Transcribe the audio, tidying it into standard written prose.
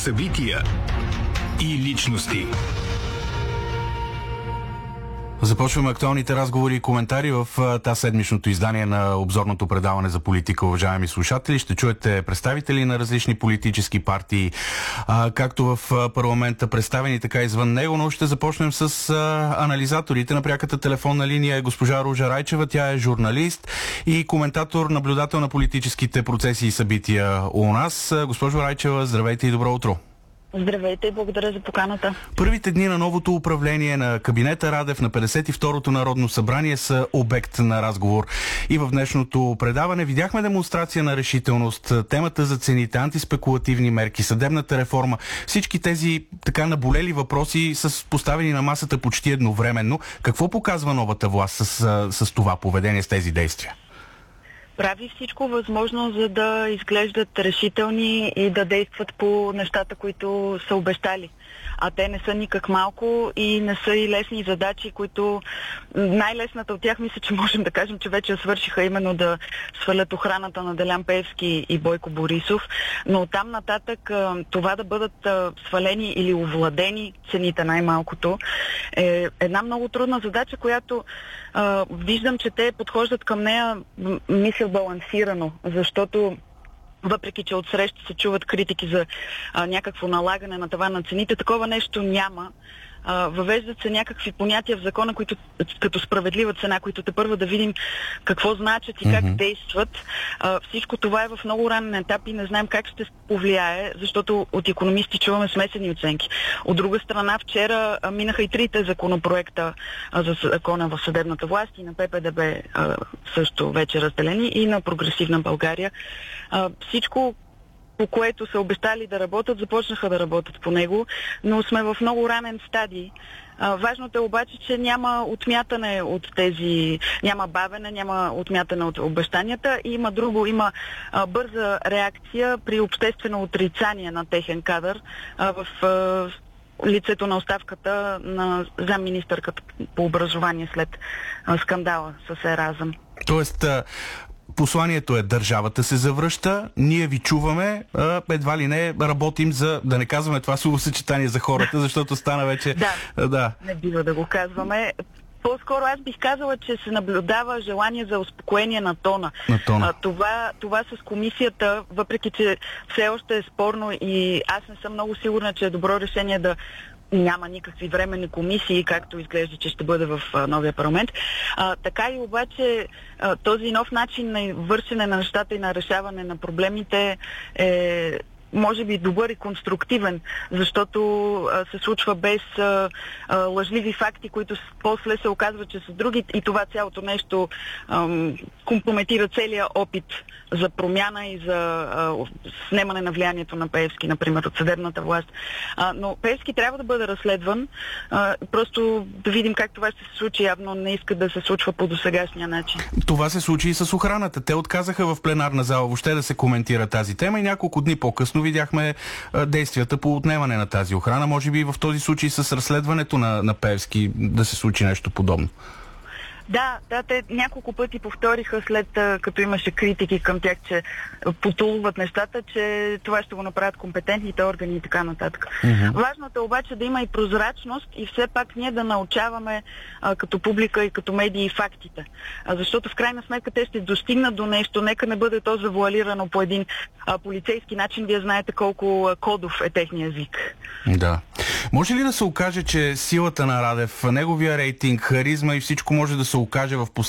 събития и личности. Започваме актуалните разговори и коментари в тази седмичното издание на обзорното предаване за политика, уважаеми слушатели. Ще чуете представители на различни политически партии, както в парламента представени, така и извън него, но ще започнем с анализаторите. На пряката телефонна линия е госпожа Ружа Райчева. Тя е журналист и коментатор, наблюдател на политическите процеси и събития у нас. Госпожо Райчева, здравейте и добро утро! Здравейте и благодаря за поканата. Първите дни на новото управление на кабинета Радев на 52-то Народно събрание са обект на разговор. И в днешното предаване видяхме демонстрация на решителност, темата за цените, антиспекулативни мерки, съдебната реформа. Всички тези така наболели въпроси са поставени на масата почти едновременно. Какво показва новата власт с това поведение, с тези действия? Прави всичко възможно, за да изглеждат решителни и да действат по нещата, които са обещали. А те не са никак малко и не са и лесни задачи, които най-лесната от тях мисля, че можем да кажем, че вече свършиха, именно да свалят охраната на Делян Пеевски и Бойко Борисов. Но оттам нататък това да бъдат свалени или овладени цените най-малкото е една много трудна задача, която виждам, че те подхождат към нея, мисля, балансирано, защото въпреки че отсреща се чуват критики за някакво налагане на таван на цените, такова нещо няма. Въвеждат се някакви понятия в закона, които като справедлива цена, които тепърва да видим какво значат и как действат. Всичко това е в много ранен етап и не знаем как ще повлияе, защото от икономисти чуваме смесени оценки. От друга страна, вчера минаха и трите законопроекта за закона в съдебната власт и на ППДБ също вече разделени и на Прогресивна България. Всичко, по което са обещали да работят, започнаха да работят по него, но сме в много ранен стадий. Важното е обаче, че няма отмятане от тези, няма бавене, няма отмятане от обещанията и има друго, има бърза реакция при обществено отрицание на техен кадър в лицето на оставката на замминистърката по образование след скандала с Еразъм. Тоест, посланието е: държавата се завръща, ние ви чуваме, едва ли не работим за, да не казваме това словосъчетание за хората, защото стана вече... Да, не бива да го казваме. По-скоро аз бих казала, че се наблюдава желание за успокоение на тона. Това с комисията, въпреки че все още е спорно и аз не съм много сигурна, че е добро решение да няма никакви временни комисии, както изглежда, че ще бъде в новия парламент. Така и обаче този нов начин на вършене на нещата и на решаване на проблемите е може би добър и конструктивен, защото се случва без лъжливи факти, които после се оказва, че са други и това цялото нещо компрометира целия опит за промяна и за снемане на влиянието на Пеевски, например, от съдебната власт. Но Пеевски трябва да бъде разследван. Просто да видим как това ще се случи. Явно не иска да се случва по досегашния начин. Това се случи и с охраната. Те отказаха в пленарна зала въобще да се коментира тази тема и няколко дни по-късно видяхме действията по отнемане на тази охрана. Може би в този случай с разследването на Пеевски да се случи нещо подобно. Да, те няколко пъти повториха, след като имаше критики към тях, че потулват нещата, че това ще го направят компетентните органи и така нататък. Важното е обаче да има и прозрачност и все пак ние да научаваме като публика и като медии фактите. Защото в крайна сметка те ще достигнат до нещо, нека не бъде то завуалирано по един полицейски начин. Вие знаете колко кодов е техния език. Да. Може ли да се окаже, че силата на Радев, неговия рейтинг, харизма и всичко може да се окаже в